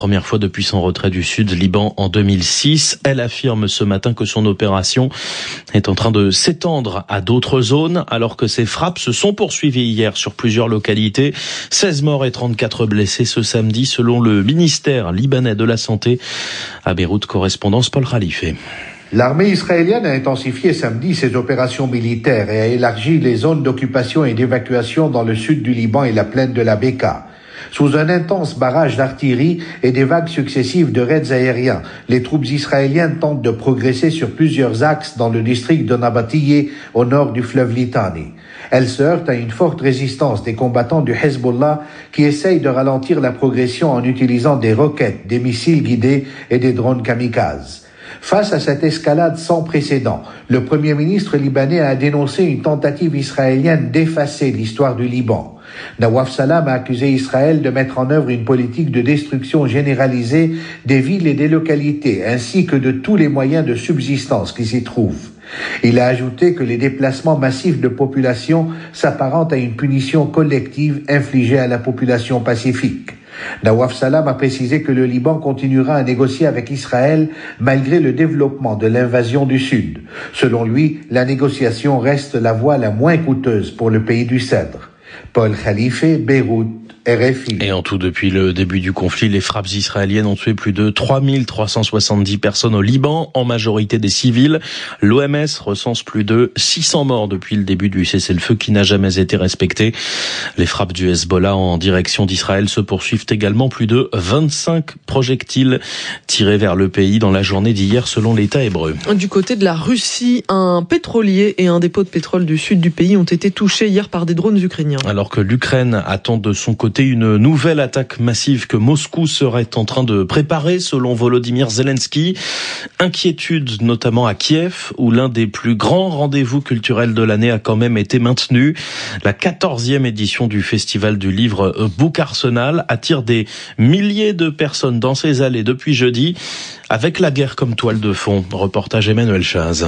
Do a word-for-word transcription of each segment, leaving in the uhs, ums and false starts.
Première fois depuis son retrait du Sud Liban en deux mille six. Elle affirme ce matin que son opération est en train de s'étendre à d'autres zones alors que ces frappes se sont poursuivies hier sur plusieurs localités. seize morts et trente-quatre blessés ce samedi selon le ministère libanais de la Santé. À Beyrouth, correspondance Paul Khalife. L'armée israélienne a intensifié samedi ses opérations militaires et a élargi les zones d'occupation et d'évacuation dans le sud du Liban et la plaine de la Bekaa. Sous un intense barrage d'artillerie et des vagues successives de raids aériens, les troupes israéliennes tentent de progresser sur plusieurs axes dans le district de Nabatiyeh, au nord du fleuve Litani. Elles se heurtent à une forte résistance des combattants du Hezbollah qui essayent de ralentir la progression en utilisant des roquettes, des missiles guidés et des drones kamikazes. Face à cette escalade sans précédent, le Premier ministre libanais a dénoncé une tentative israélienne d'effacer l'histoire du Liban. Nawaf Salam a accusé Israël de mettre en œuvre une politique de destruction généralisée des villes et des localités, ainsi que de tous les moyens de subsistance qui s'y trouvent. Il a ajouté que les déplacements massifs de population s'apparentent à une punition collective infligée à la population pacifique. Nawaf Salam a précisé que le Liban continuera à négocier avec Israël malgré le développement de l'invasion du Sud. Selon lui, la négociation reste la voie la moins coûteuse pour le pays du Cèdre. Paul Khalife, Beyrouth, R F I. Et en tout, depuis le début du conflit, les frappes israéliennes ont tué plus de trois mille trois cent soixante-dix personnes au Liban, en majorité des civils. L'O M S recense plus de six cents morts depuis le début du cessez-le-feu qui n'a jamais été respecté. Les frappes du Hezbollah en direction d'Israël se poursuivent également. Plus de vingt-cinq projectiles tirés vers le pays dans la journée d'hier selon l'État hébreu. Du côté de la Russie, un pétrolier et un dépôt de pétrole du sud du pays ont été touchés hier par des drones ukrainiens. Alors que l'Ukraine attend de son côté une nouvelle attaque massive que Moscou serait en train de préparer selon Volodymyr Zelensky. Inquiétude notamment à Kiev où l'un des plus grands rendez-vous culturels de l'année a quand même été maintenu. La quatorzième édition du festival du livre Book Arsenal attire des milliers de personnes dans ses allées depuis jeudi avec la guerre comme toile de fond. Reportage Emmanuel Chaz.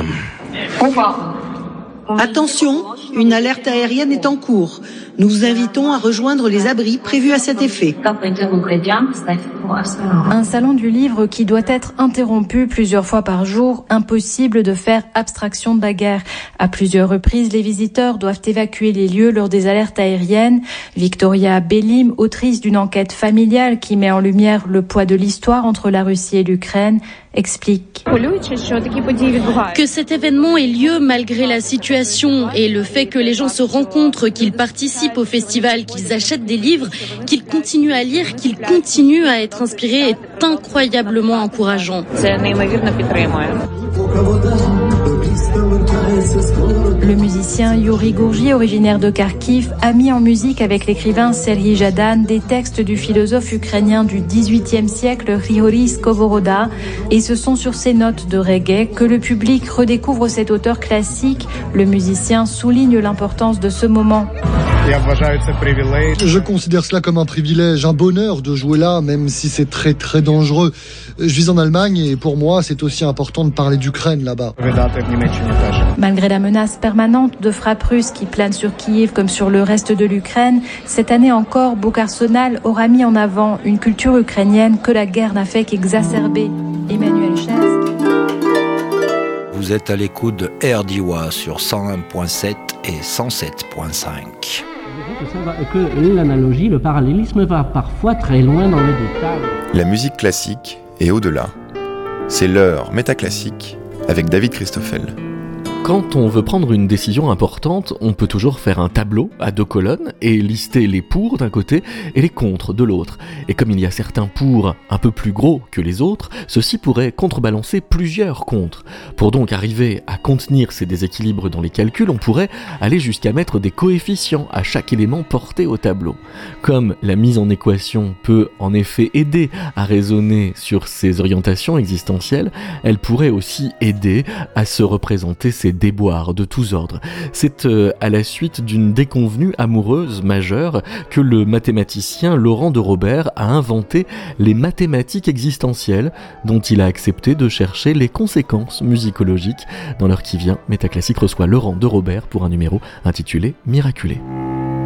Attention, une alerte aérienne est en cours. Nous vous invitons à rejoindre les abris prévus à cet effet. Un salon du livre qui doit être interrompu plusieurs fois par jour. Impossible de faire abstraction de la guerre. À plusieurs reprises, les visiteurs doivent évacuer les lieux lors des alertes aériennes. Victoria Bellim, autrice d'une enquête familiale qui met en lumière le poids de l'histoire entre la Russie et l'Ukraine, explique que cet événement ait lieu malgré la situation et le fait que les gens se rencontrent, qu'ils participent au festival, qu'ils achètent des livres, qu'ils continuent à lire, qu'ils continuent à être inspirés est incroyablement encourageant. Le musicien Yuri Gourgi, originaire de Kharkiv, a mis en musique avec l'écrivain Serhiy Zhadan des textes du philosophe ukrainien du dix-huitième siècle Hrigori Skovoroda. Et ce sont sur ces notes de reggae que le public redécouvre cet auteur classique. Le musicien souligne l'importance de ce moment. Je considère cela comme un privilège, un bonheur de jouer là, même si c'est très très dangereux. Je vis en Allemagne et pour moi c'est aussi important de parler d'Ukraine là-bas. Malgré la menace permanente de frappes russes qui planent sur Kiev comme sur le reste de l'Ukraine, cette année encore, Book Arsenal aura mis en avant une culture ukrainienne que la guerre n'a fait qu'exacerber. Emmanuel Chaz. Vous êtes à l'écoute de R D W A sur cent un virgule sept et cent sept virgule cinq. Que l'analogie, le parallélisme va parfois très loin dans les détails. La musique classique et au-delà. C'est l'heure métaclassique avec David Christoffel. Quand on veut prendre une décision importante, on peut toujours faire un tableau à deux colonnes et lister les pour d'un côté et les contre de l'autre. Et comme il y a certains pour un peu plus gros que les autres, ceux-ci pourraient contrebalancer plusieurs contre. Pour donc arriver à contenir ces déséquilibres dans les calculs, on pourrait aller jusqu'à mettre des coefficients à chaque élément porté au tableau. Comme la mise en équation peut en effet aider à raisonner sur ces orientations existentielles, elle pourrait aussi aider à se représenter ces déboires de tous ordres. C'est euh, à la suite d'une déconvenue amoureuse majeure que le mathématicien Laurent de Robert a inventé les mathématiques existentielles, dont il a accepté de chercher les conséquences musicologiques. Dans l'heure qui vient, Métaclassique reçoit Laurent de Robert pour un numéro intitulé Miraculé.